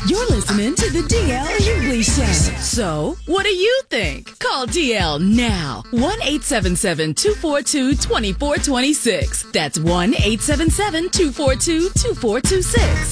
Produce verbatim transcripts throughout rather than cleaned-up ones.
You're listening to the D L Hughley Show. So, what do you think? Call D L now. one eight seven seven, two four two, two four two six. That's one eight seven seven, two four two, two four two six.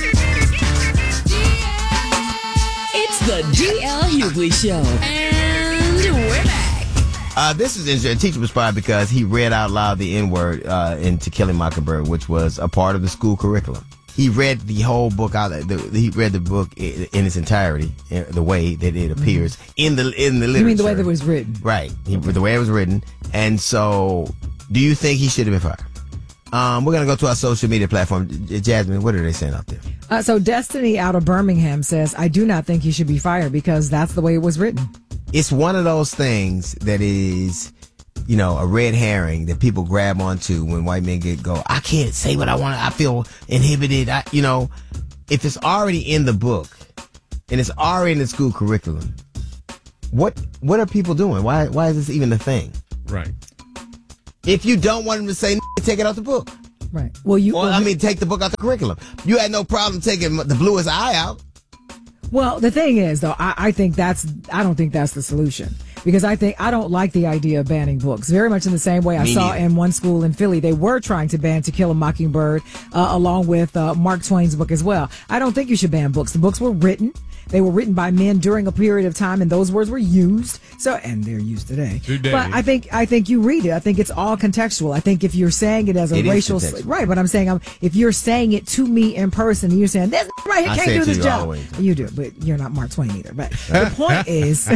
It's the D L Hughley Show. And we're back. Uh, this is interesting. A teacher was fired because he read out loud the N-word uh, in To Kill a Mockingbird, which was a part of the school curriculum. He read the whole book out. The, he read the book in, in its entirety, the way that it appears mm-hmm. in the in the literature. You mean the way that it was written? Right. He, the way it was written. And so, do you think he should have been fired? Um, we're going to go to our social media platform. Jasmine, what are they saying out there? Uh, so Destiny out of Birmingham says, I do not think he should be fired because that's the way it was written. It's one of those things that is, you know, a red herring that people grab onto when white men get go, I can't say what I want. I feel inhibited. I, you know, if it's already in the book and it's already in the school curriculum, what what are people doing? Why why is this even a thing? Right. If you don't want them to say, take it out the book. Right. Well, you. Or, well, I mean, take the book out the curriculum. You had no problem taking the bluest eye out. Well, the thing is, though, I, I think that's, I don't think that's the solution. Because I think, I don't like the idea of banning books. Very much in the same way I Me saw neither. in one school in Philly, they were trying to ban To Kill a Mockingbird, uh, along with uh, Mark Twain's book as well. I don't think you should ban books. The books were written. They were written by men during a period of time, and those words were used. So, and they're used today. Today. But I think, I think you read it. I think it's all contextual. I think if you're saying it as a It is racial, contextual. right? But I'm saying, um, if you're saying it to me in person, and you're saying this right here I can't say it do to this you job. always. You do, but you're not Mark Twain either. But the point is,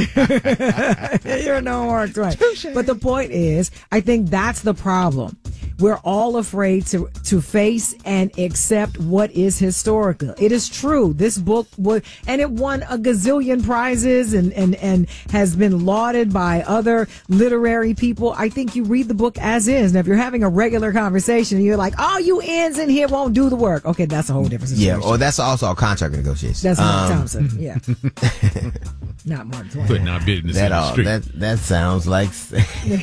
you're no Mark Twain. But the point is, I think that's the problem. We're all afraid to to face and accept what is historical. It is true. This book was, and it won a gazillion prizes and, and, and has been lauded by other literary people. I think you read the book as is. And if you're having a regular conversation and you're like, oh, you ends in here won't do the work. Okay, that's a whole different situation. Yeah, or that's also a contract negotiation. That's Mark Um, Thompson. Yeah. Not Mark Twain. Putting our business That in the all, street. that that sounds like like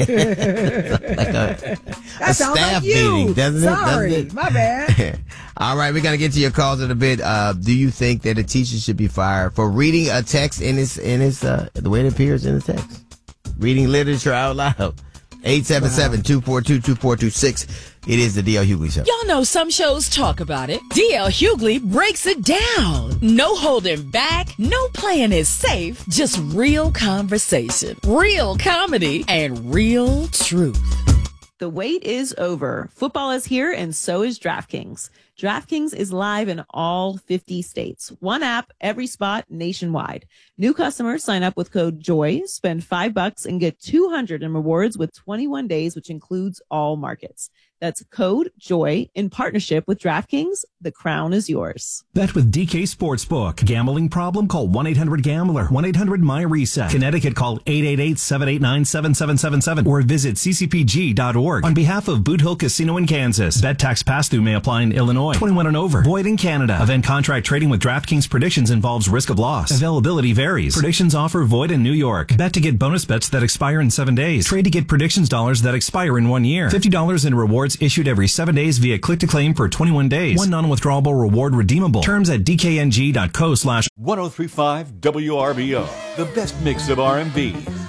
a, That a sounds staff like you. meeting, doesn't it? Sorry, Doesn't it? my bad. All right, we're gonna get to your calls in a bit. Uh, do you think that a teacher should be fired for reading a text in his in his uh, the way it appears in the text? Reading literature out loud. eight seven seven, two four two, two four two six. It is the D L Hughley Show. Y'all know some shows talk about it. D L Hughley breaks it down. No holding back, no playing it safe, just real conversation, real comedy, and real truth. The wait is over. Football is here, and so is DraftKings. DraftKings is live in all fifty states. One app, every spot, nationwide. New customers sign up with code JOY, spend five bucks, and get two hundred in rewards with twenty-one days, which includes all markets. That's code JOY in partnership with DraftKings. The crown is yours. Bet with D K Sportsbook. Gambling problem? Call one eight hundred gambler. one eight hundred my reset. Connecticut, call eight eight eight, seven eight nine, seven seven seven seven or visit c c p g dot org. On behalf of Boot Hill Casino in Kansas, bet tax pass-through may apply in Illinois. twenty-one and over. Void in Canada. Event contract trading with DraftKings predictions involves risk of loss. Availability varies. Predictions offer void in New York. Bet to get bonus bets that expire in seven days. Trade to get predictions dollars that expire in one year. fifty dollars in rewards issued every seven days via click to claim for twenty-one days. One non-withdrawable reward redeemable. Terms at d k n g dot co slash one oh three point five W R B O, the best mix of R and B,